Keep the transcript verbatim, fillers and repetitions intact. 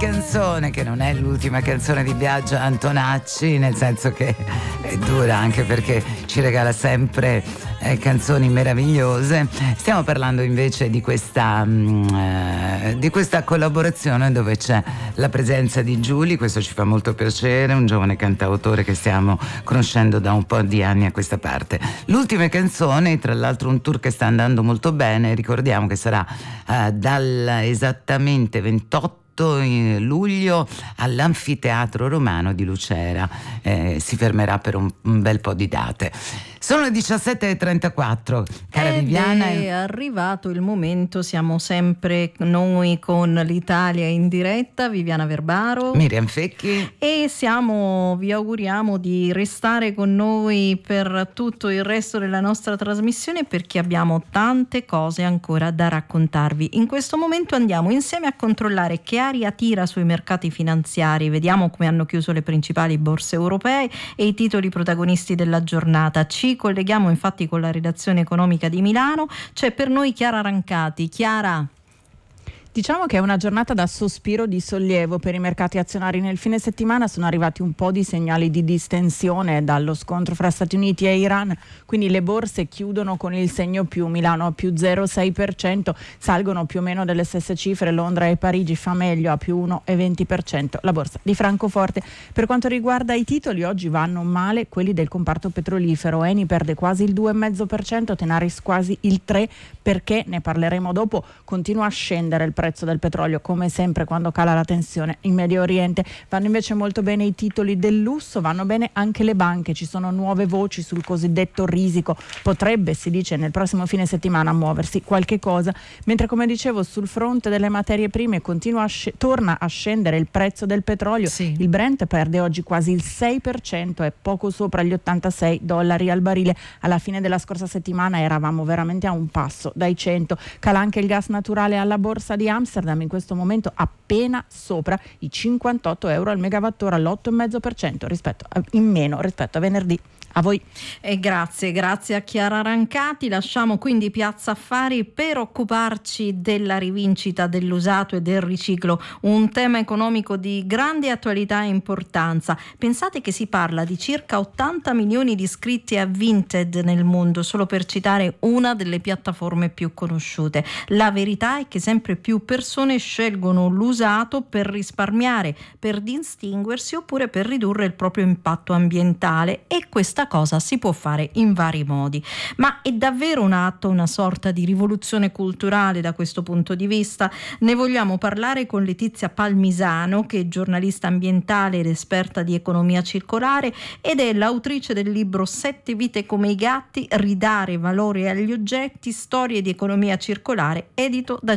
canzone, che non è l'ultima canzone di Biagio Antonacci, nel senso che è dura anche perché ci regala sempre eh, canzoni meravigliose. Stiamo parlando invece di questa mh, eh, di questa collaborazione dove c'è la presenza di Giuli. Questo ci fa molto piacere, un giovane cantautore che stiamo conoscendo da un po' di anni a questa parte. L'ultima canzone, tra l'altro un tour che sta andando molto bene, ricordiamo che sarà eh, dal esattamente ventotto luglio all'Anfiteatro Romano di Lucera, eh, si fermerà per un, un bel po' di date. Sono le diciassette e trentaquattro, cara Ed Viviana. È arrivato il momento, siamo sempre noi con l'Italia in diretta, Viviana Verbaro, Miriam Fecchi, e siamo, vi auguriamo di restare con noi per tutto il resto della nostra trasmissione, perché abbiamo tante cose ancora da raccontarvi. In questo momento andiamo insieme a controllare che aria tira sui mercati finanziari, vediamo come hanno chiuso le principali borse europee e i titoli protagonisti della giornata. Ci colleghiamo infatti con la redazione economica di Milano. C'è per noi Chiara Rancati. Chiara. Diciamo che è una giornata da sospiro di sollievo per i mercati azionari. Nel fine settimana sono arrivati un po' di segnali di distensione dallo scontro fra Stati Uniti e Iran, quindi le borse chiudono con il segno più, Milano a più zero virgola sei per cento, salgono più o meno delle stesse cifre Londra e Parigi, fa meglio a più uno virgola venti per cento la borsa di Francoforte. Per quanto riguarda i titoli, oggi vanno male quelli del comparto petrolifero. Eni perde quasi il due virgola cinque per cento, Tenaris quasi il tre per cento, perché, ne parleremo dopo, continua a scendere il prezzo del petrolio, come sempre quando cala la tensione in Medio Oriente. Vanno invece molto bene i titoli del lusso, vanno bene anche le banche, ci sono nuove voci sul cosiddetto risico, potrebbe, si dice, nel prossimo fine settimana muoversi qualche cosa, mentre, come dicevo, sul fronte delle materie prime continua a sc- torna a scendere il prezzo del petrolio. Sì. Il Brent perde oggi quasi il sei per cento, è poco sopra gli ottantasei dollari al barile. Alla fine della scorsa settimana eravamo veramente a un passo dai cento. Cala anche il gas naturale alla borsa di Amsterdam, in questo momento appena sopra i cinquantotto euro al megawattora, l'otto virgola cinque per cento rispetto a, in meno rispetto a venerdì. A voi. E grazie, grazie a Chiara Rancati. Lasciamo quindi Piazza Affari per occuparci della rivincita dell'usato e del riciclo, un tema economico di grande attualità e importanza. Pensate che si parla di circa ottanta milioni di iscritti a Vinted nel mondo, solo per citare una delle piattaforme più conosciute. La verità è che sempre più persone scelgono l'usato per risparmiare, per distinguersi oppure per ridurre il proprio impatto ambientale, e questa cosa si può fare in vari modi. Ma è davvero un atto, una sorta di rivoluzione culturale da questo punto di vista? Ne vogliamo parlare con Letizia Palmisano, che è giornalista ambientale ed esperta di economia circolare ed è l'autrice del libro Sette vite come i gatti, ridare valore agli oggetti, storie di economia circolare, edito da